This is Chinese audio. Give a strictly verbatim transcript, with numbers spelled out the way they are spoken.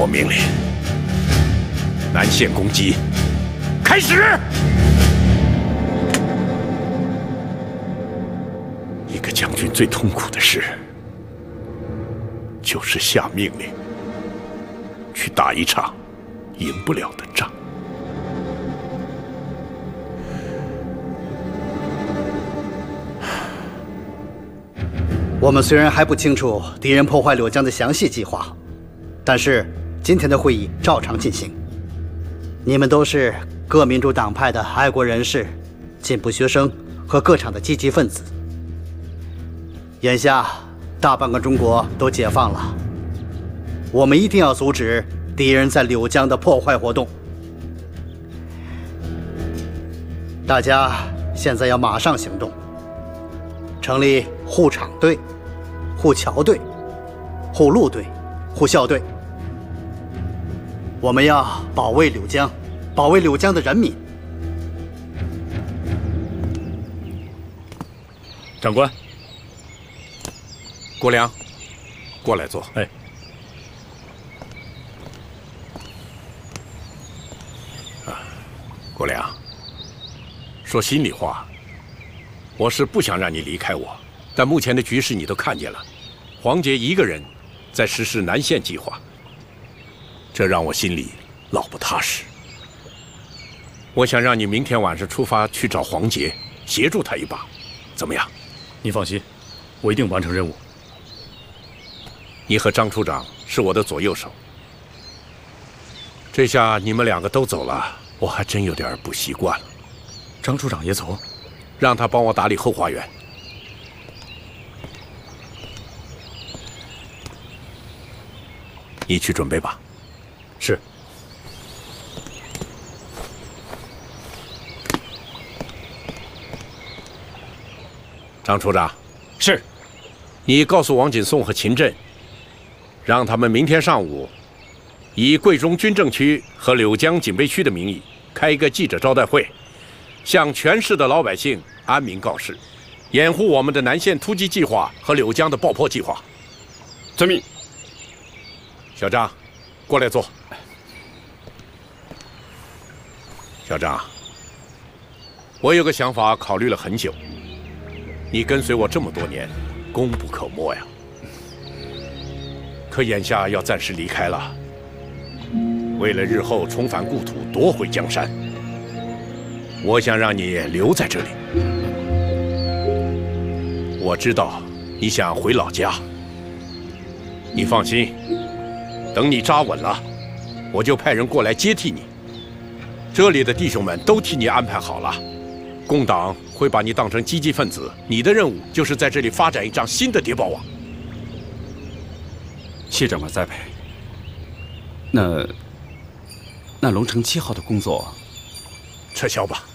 命令，南线攻击开始。一个将军最痛苦的事，就是下命令去打一场赢不了的仗。 我们虽然还不清楚敌人破坏柳江的详细计划，但是今天的会议照常进行。你们都是各民主党派的爱国人士、进步学生和各厂的积极分子。眼下大半个中国都解放了，我们一定要阻止敌人在柳江的破坏活动。大家现在要马上行动。 成立护场队、护桥队、护路队、护校队。我们要保卫柳江，保卫柳江的人民。 长官，国良，过来坐。 哎。 啊，国良，说心里话。 我是不想让你离开我，但目前的局势你都看见了，黄杰一个人在实施南线计划，这让我心里老不踏实。我想让你明天晚上出发去找黄杰，协助他一把，怎么样？ 您放心，我一定完成任务。 你和张处长是我的左右手，这下你们两个都走了，我还真有点不习惯了。 张处长也走？ 让他帮我打理后花园。你去准备吧。 是。 张处长。 是。 你告诉王锦颂和秦震，让他们明天上午，以桂中军政区和柳江警备区的名义开一个记者招待会。 向全市的老百姓安民告示，掩护我们的南线突击计划和柳江的爆破计划。 遵命。 小张，过来坐。小张，我有个想法，考虑了很久。你跟随我这么多年，功不可没呀。可眼下要暂时离开了，为了日后重返故土，夺回江山。 我想让你留在这里。我知道你想回老家。你放心，等你扎稳了，我就派人过来接替你。这里的弟兄们都替你安排好了，共党会把你当成积极分子，你的任务就是在这里发展一张新的谍报网。 谢长官栽培。那那龙城七号的工作， 撤销吧。